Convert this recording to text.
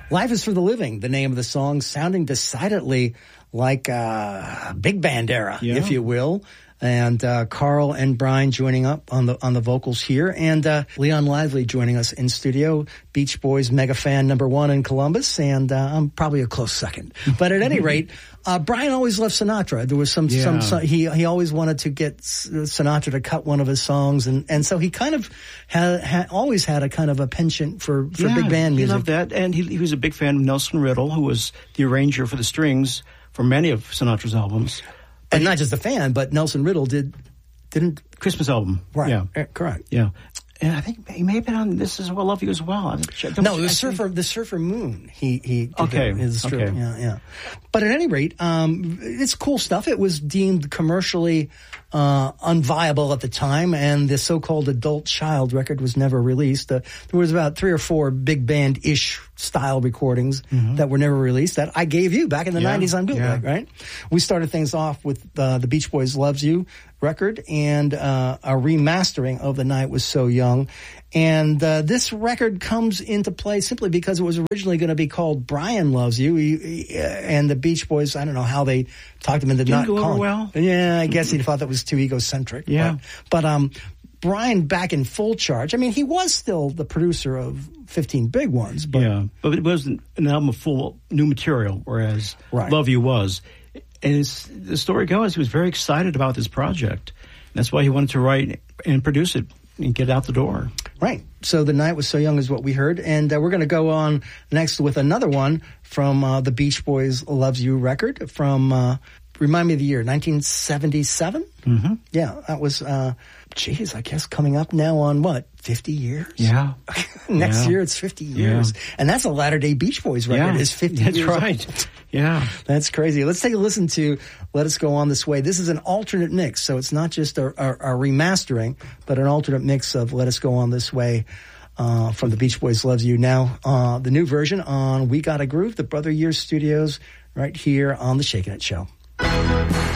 Life is for the Living, the name of the song, sounding decidedly like big band era, if you will. And Carl and Brian joining up on the vocals here, and Leon Lively joining us in studio. Beach Boys mega fan number one in Columbus, and I'm probably a close second. But at any rate, Brian always loved Sinatra. There was some he always wanted to get Sinatra to cut one of his songs, and so he kind of always had a kind of a penchant for big band music. He loved that, and he was a big fan of Nelson Riddle, who was the arranger for the strings for many of Sinatra's albums. And not just a fan, but Nelson Riddle didn't Christmas album, right? Yeah, Correct. Yeah, and I think he may have been on This Is What Love You as well. The Surfer Moon. He did okay. It's true. Okay. Yeah. But at any rate, it's cool stuff. It was deemed commercially unviable at the time, and the so-called Adult Child record was never released. There was about 3 or 4 big band-ish style recordings that were never released that I gave you back in the 90s on bootleg, right? We started things off with the Beach Boys' Loves You record and a remastering of The Night Was So Young. And this record comes into play simply because it was originally going to be called Brian Loves You. And the Beach Boys, I don't know how they talked him into not calling. Well. Yeah, I guess he thought that was too egocentric. Yeah. But Brian back in full charge. I mean, he was still the producer of 15 Big Ones. But it wasn't an album of full new material, whereas Love You was. And the story goes, he was very excited about this project. That's why he wanted to write and produce it and get it out the door. Right. So The Night Was So Young is what we heard. And we're going to go on next with another one from the Beach Boys' Loves You record from, remind me of the year, 1977? Mm-hmm. Yeah, that was, I guess coming up now on what, 50 years? Yeah. Next year it's 50 years. Yeah. And that's a latter-day Beach Boys record, is 50 years. That's right. Yeah. That's crazy. Let's take a listen to Let Us Go On This Way. This is an alternate mix, so it's not just a remastering, but an alternate mix of Let Us Go On This Way from the Beach Boys' Loves You. Now, the new version on We Gotta Groove, the Brother Years Studios, right here on The Shakin' It Show.